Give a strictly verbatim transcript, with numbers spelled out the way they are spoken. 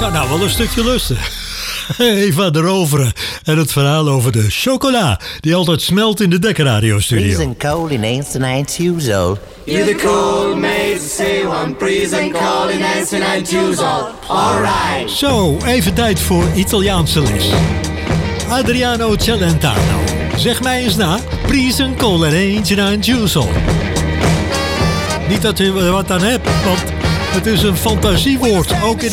zou nou wel een stukje lusten. Eva de Rovere en het verhaal over de chocola die altijd smelt in de Dekkenradio-studio. Freezing cold in eighty-nine years old. You're the cold maid, say one, freezing cold in eighty-nine years old. Alright. Zo, even tijd voor Italiaanse les. Adriano Celentano, zeg mij eens na, freezing cold in eighty-nine years old. Niet dat u er wat aan hebt, want het is een fantasiewoord, ook in